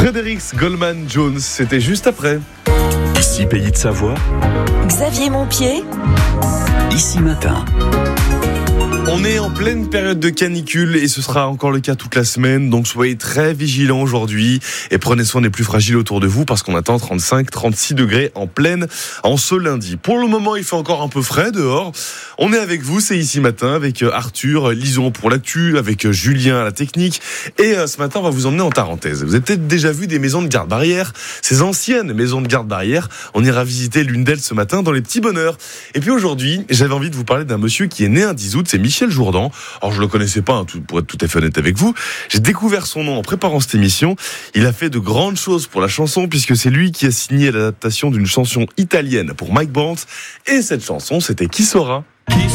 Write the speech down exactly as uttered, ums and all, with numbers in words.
Frédéric Goldman Jones, c'était juste après. Ici Pays de Savoie, Xavier Montpied, Ici Matin. On est en pleine période de canicule et ce sera encore le cas toute la semaine, donc soyez très vigilants aujourd'hui et prenez soin des plus fragiles autour de vous parce qu'on attend trente-cinq à trente-six degrés en pleine en ce lundi. Pour le moment, il fait encore un peu frais dehors. On est avec vous, c'est Ici Matin avec Arthur, Lison pour l'actu, avec Julien à la technique et ce matin, on va vous emmener en Tarentaise. Vous avez peut-être déjà vu des maisons de garde-barrière, ces anciennes maisons de garde-barrière. On ira visiter l'une d'elles ce matin dans les petits bonheurs. Et puis aujourd'hui, j'avais envie de vous parler d'un monsieur qui est né un dix août, c'est Michel Michel Jourdan. Alors je le connaissais pas, hein, tout, pour être tout à fait honnête avec vous. J'ai découvert son nom en préparant cette émission. Il a fait de grandes choses pour la chanson puisque c'est lui qui a signé l'adaptation d'une chanson italienne pour Mike Brandt. Et cette chanson, c'était Qui saura ? Qui saura ?